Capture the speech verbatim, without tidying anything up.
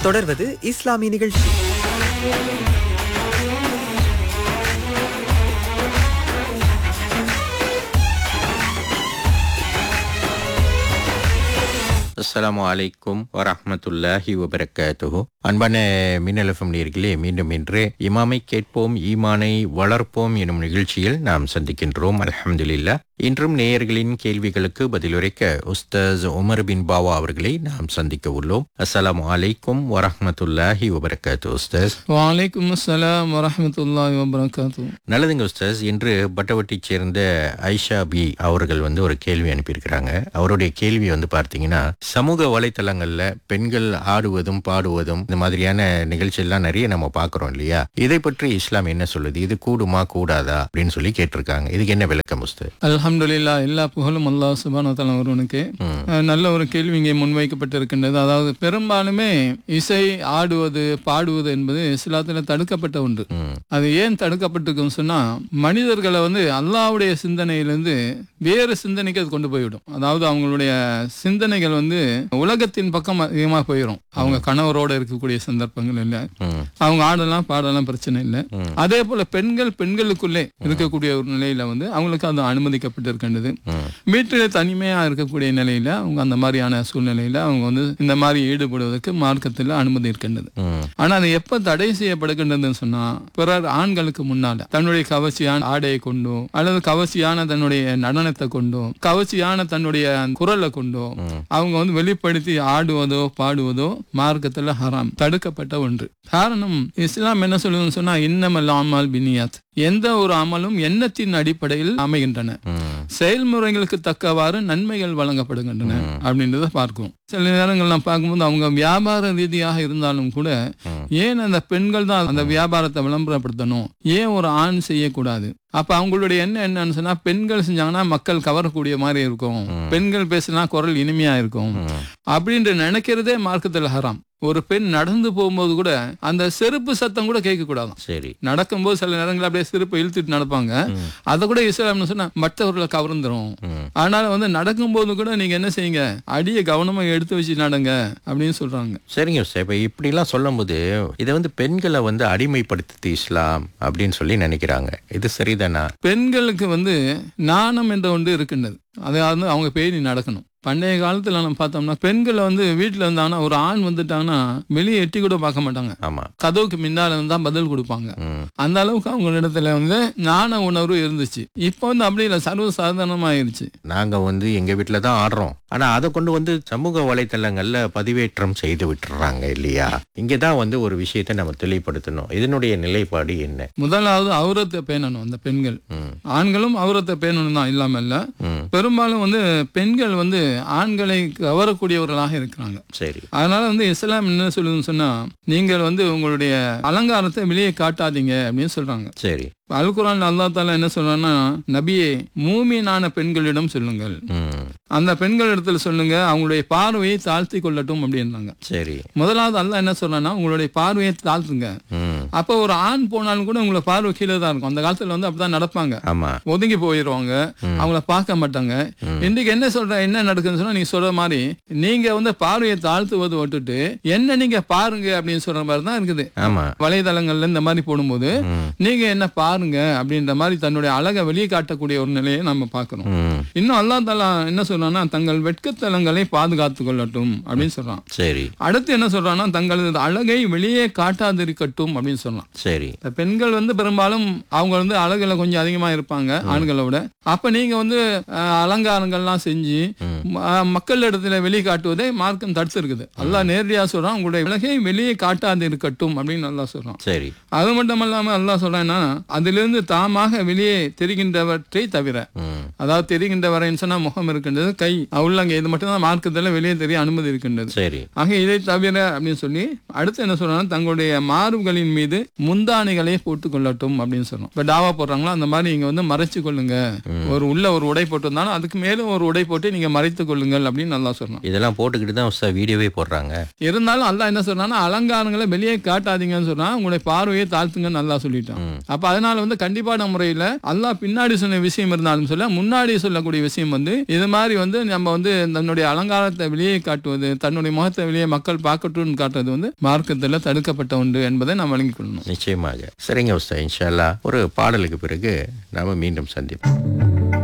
தொடர்வது இஸ்லாமிய நிகழ்ச்சி. அஸ்ஸலாமு அலைக்கும் வரஹ்மத்துல்லாஹி வபரகாத்துஹு. அன்பான மின்னல் எஃப்எம் நேயர்களே, மீண்டும் இன்று இமாமை கேட்போம் ஈமானை வளர்ப்போம் எனும் நிகழ்ச்சியில் நாம் சந்திக்கின்றோம். அல்ஹம்துலில்லாஹ். இன்றும் நேயர்களின் கேள்விகளுக்கு பதிலுரைக்க உஸ்தாஸ் உமர் பின் பாவா அவர்களை நாம் சந்திக்க உள்ளோம். அஸ்ஸலாமு அலைக்கும் வரஹ்மத்துல்லாஹி வபரகாத்துஹு. உஸ்தாஸ். வலைக்கும் அஸ்ஸலாம் வரஹ்மத்துல்லாஹி வபரகாத்துஹு. நல்லதுங்க உஸ்தாஸ். இன்று பட்டவட்டிச் சேர்ந்த ஐஷா பி அவர்கள் வந்து ஒரு கேள்வி அனுப்பியிருக்கிறாங்க. அவருடைய கேள்வி வந்து பார்த்தீங்கன்னா, சமூக வலைத்தளங்கள்ல பெண்கள் ஆடுவதும் பாடுவதும் இந்த மாதிரியான நிகழ்ச்சி எல்லாம் நிறைய நம்ம பாக்குறோம் இல்லையா? இதை பற்றி இஸ்லாம் என்ன சொல்லுது? இது கூடுமா கூடாதா அப்படின்னு சொல்லி கேட்டிருக்காங்க. இதுக்கு என்ன விளக்கம் உஸ்தாத்? அல்ஹம்துலில்லாஹ், எல்லா புகழும் அல்லாஹ் சுப்ஹானஹு வ தஆலா ஒருவனுக்கு. நல்ல ஒரு கேள்வி இங்கே முன்வைக்கப்பட்டிருக்கின்றது. அதாவது பெரும்பாலுமே இசை, ஆடுவது, பாடுவது என்பது இஸ்லாத்துல தடுக்கப்பட்ட ஒன்று. அது ஏன் தடுக்கப்பட்டிருக்குன்னு சொன்னா, மனிதர்களை வந்து அல்லாஹ்வுடைய சிந்தனையிலிருந்து வேறு சிந்தனைக்கு அது கொண்டு போய்விடும். அதாவது அவங்களுடைய சிந்தனைகள் வந்து உலகத்தின் பக்கம் அதிகமாக போயிடும். அவங்க கணவரோட இருக்கக்கூடிய சந்தர்ப்பங்கள் இல்ல, அவங்க ஆடலாம் பாடலாம் பிரச்சனை இல்லை. அதே போல பெண்கள் பெண்களுக்குள்ளே இருக்கக்கூடிய ஒரு நிலையில வந்து அவங்களுக்கு அது அனுமதிக்கப்பட்டிருக்கின்றது. வீட்டில தனிமையா இருக்கக்கூடிய நிலையில அவங்க அந்த மாதிரியான சூழ்நிலையில அவங்க வந்து இந்த மாதிரி ஈடுபடுவதற்கு மார்க்கத்தில் அனுமதி இருக்கின்றது. ஆனா அது எப்ப தடை செய்யப்படுகின்றதுன்னு சொன்னா, பிறர் ஆண்களுக்கு முன்னால தன்னுடைய கவர்ச்சியான ஆடையை கொண்டோ அல்லது கவர்ச்சியான தன்னுடைய நடனத்தை கொண்டோ கவர்ச்சியான தன்னுடைய குரலை கொண்டோ அவங்க வந்து வெளிப்படுத்தி ஆடுவதோ பாடுவதோ மார்க்கத்துல ஹராம், தடுக்கப்பட்ட ஒன்று. காரணம், இஸ்லாம் என்ன சொல்லுதுன்னு சொன்னா, இன்னமல் அமால் பின்னியாத், எந்த ஒரு அமலும் எண்ணத்தின் அடிப்படையில் அமைகின்றன, செயல்முறைகளுக்கு தக்கவாறு நன்மைகள் வழங்கப்படுகின்றன அப்படின்றத பார்க்கும். சில நேரங்கள் நான் பார்க்கும்போது அவங்க வியாபார ரீதியாக இருந்தாலும் கூட ஏன் அந்த பெண்கள் தான் அந்த வியாபாரத்தை விளம்பரப்படுத்தணும், ஏன் ஒரு ஆண் செய்யக்கூடாது? அப்ப அவங்களுடைய எண்ணம் என்னன்னு சொன்னா, பெண்கள் செஞ்சாங்கன்னா மக்கள் கவரக்கூடிய மாதிரி இருக்கும், பெண்கள் பேசினா குரல் இனிமையா இருக்கும் அப்படின்ற நினைக்கிறதே மார்க்கத்தில் ஹராம். ஒரு பெண் நடந்து போகும்போது கூட அந்த செருப்பு சத்தம் கூட கேட்க கூடாது. சரி, நடக்கும்போது சில நேரங்கள் அப்படியே செருப்பை இழுத்துட்டு நடப்பாங்க. அதை கூட இஸ்லாம்னு சொன்னா மற்றவர்களை கவர்ந்துரும். அதனால வந்து நடக்கும்போது கூட நீங்க என்ன செய்யுங்க, அடியை கவனமா எடுத்து வச்சு நடங்க அப்படின்னு சொல்றாங்க. சரிங்க, இப்ப இப்படி எல்லாம் சொல்லும் போது இதை வந்து பெண்களை வந்து அடிமைப்படுத்துது இஸ்லாம் அப்படின்னு சொல்லி நினைக்கிறாங்க. இது சரிதானா? பெண்களுக்கு வந்து நாணம் என்ற ஒன்று இருக்கின்றது. அதாவது அவங்க பேணி நடக்கணும். பண்டைய காலத்துல நம்ம பார்த்தோம்னா பெண்களை வந்து வீட்டுல இருந்தாங்கன்னா ஒரு ஆண் வந்துட்டாங்கன்னா வெளியே எட்டி கூட பார்க்க மாட்டாங்க. ஆமா, கதவுக்கு முன்னால இருந்தா பதில் கொடுப்பாங்க. அந்த அளவுக்கு அவங்க இடத்துல வந்து ஞான உணர்வு இருந்துச்சு. இப்ப வந்து அப்படி இல்லை, சர்வ சாதாரணமாயிருச்சு. நாங்க வந்து எங்க வீட்டுல தான் ஆடுறோம், ஆனா அதை கொண்டு வந்து சமூக வலைத்தளங்கள்ல பதிவேற்றம் செய்து விட்டுறாங்க இல்லையா? இங்கதான் வந்து ஒரு விஷயத்தை நம்ம தெளிவுபடுத்தணும். இதனுடைய நிலைப்பாடு என்ன? முதலாவது அவுரத்தை பேணணும். அந்த பெண்கள், ஆண்களும் அவுரத்தை பேணணும் தான், இல்லாம இல்ல. பெரும்பாலும் வந்து பெண்கள் வந்து ஆண்களை கவரக்கூடியவர்களாக இருக்கிறாங்க. சரி, அதனால வந்து இஸ்லாம் என்ன சொல்லுதுன்னு சொன்னா, நீங்கள் வந்து உங்களுடைய அலங்காரத்தை வெளியே காட்டாதீங்க அப்படின்னு சொல்றாங்க. சரி, அல் குர்ஆன்ல அல்லாஹ் தஆலா என்ன சொல்றான்னா, நபியே மூமினான பெண்களிடம் சொல்லுங்கள், அந்த பெண்கள் இடத்துல சொல்லுங்க, அவங்களுடைய பார்வையை தாழ்த்தி கொள்ளட்டும் அப்படின்றாங்க. சரி, முதலாவது அல்லாஹ் என்ன சொல்றான்னா, உங்களுடைய பார்வையை தாழ்த்துங்க. அப்ப ஒரு ஆண் போனாலும் கூட உங்களை பார்வை கீழே தான் இருக்கும். அந்த காலத்துல வந்து அப்படிதான் நடப்பாங்க, ஒதுங்கி போயிடுவாங்க, அவங்கள பார்க்க மாட்டாங்க. இன்னைக்கு என்ன சொல்ற, என்ன நடக்குதுன்னு சொன்னா, நீங்க சொல்ற மாதிரி நீங்க வந்து பார்வையை தாழ்த்துவது விட்டுட்டு என்ன நீங்க பாருங்க அப்படின்னு சொல்ற மாதிரி தான் இருக்குது. வலைதளங்கள்ல இந்த மாதிரி போடும்போது நீங்க என்ன பாருங்க அப்படின்ற மாதிரி தன்னுடைய அழகை வெளியே காட்டக்கூடிய ஒரு நிலையை நம்ம பார்க்கிறோம். இன்னும் அல்லாஹ் தஆலா என்ன சொல்றான்னா, தங்கள் வெட்கத்தலங்களை பாதுகாத்துக் கொள்ளட்டும் அப்படின்னு சொல்றான். சரி, அடுத்து என்ன சொல்றான்னா, தங்களது அழகை வெளியே காட்டாதிருக்கட்டும் அப்படின்னு சொல்றான். சரி, பெண்கள் வந்து பெரும்பாலும் அவங்க வந்து அழகுல கொஞ்சம் அதிகமா இருப்பாங்க ஆண்களை விட. அப்ப நீங்க வந்து அலங்காரங்கள்லாம் செஞ்சு மக்கள் இடத்துல வெளியே காட்டுவதை மார்க்கம் தடுத்து இருக்குது. அல்லாஹ் நேரடியா சொல்றான், உங்களுடைய அழகை வெளியே காட்டாது இருக்கட்டும் அப்படின்னு அல்லாஹ் சொல்றான். சரி, அது மட்டும் இல்லாம அல்லாஹ் சொல்றான்னா, அதிலிருந்து தாமாக வெளியே தெரிகின்றவற்றை தவிர, அதாவது தெரிகின்ற வரைன்னு சொன்னா முகம் இருக்கின்றது, கை, உள்ளங்க, இது மட்டும் தான் மார்க்கத்துல வெளியே தெரிய அனுமதி இருக்கின்றது. சரி, ஆக இதை தவிர அப்படின்னு சொல்லி அடுத்து என்ன சொல்றாங்கன்னா, தங்களுடைய மார்புகளின் மீது முந்தானைகளை போட்டுக் கொள்ளட்டும் அப்படின்னு சொல்றோம். இப்ப டாவா போடுறாங்களோ அந்த மாதிரி நீங்க வந்து மறைச்சு கொள்ளுங்க. ஒரு உள்ள ஒரு உடை போட்டிருந்தாலும் அதுக்கு மேலும் ஒரு உடை போட்டு நீங்க மறைத்துக் கொள்ளுங்கள் அப்படின்னு நல்லா சொல்றோம். இதெல்லாம் போட்டுக்கிட்டு தான் வீடியோவே போடுறாங்க. இருந்தாலும் அல்லாஹ் என்ன சொல்றான்னா, அலங்காரங்களை வெளியே காட்டாதீங்கன்னு சொல்றான், உங்களுடைய பார்வையை தாழ்த்துங்க நல்லா சொல்லிட்டான். அப்ப அதனால அதனால வந்து கண்டிப்பான முறையில அல்லாஹ் பின்னாடி சொன்ன விஷயம் இருந்தாலும் சொல்ல முன்னாடி சொல்லக்கூடிய விஷயம் வந்து இது மாதிரி வந்து நம்ம வந்து தன்னுடைய அலங்காரத்தை வெளியே காட்டுவது, தன்னுடைய முகத்தை வெளியே மக்கள் பார்க்கட்டும்னு காட்டுறது வந்து மார்க்கத்துல தடுக்கப்பட்ட ஒன்று என்பதை நாம் வழங்கிக் கொள்ளணும். நிச்சயமாக. சரிங்க உஸ்தாத், இன்ஷா அல்லாஹ் ஒரு பாடலுக்கு பிறகு நாம மீண்டும் சந்திப்போம்.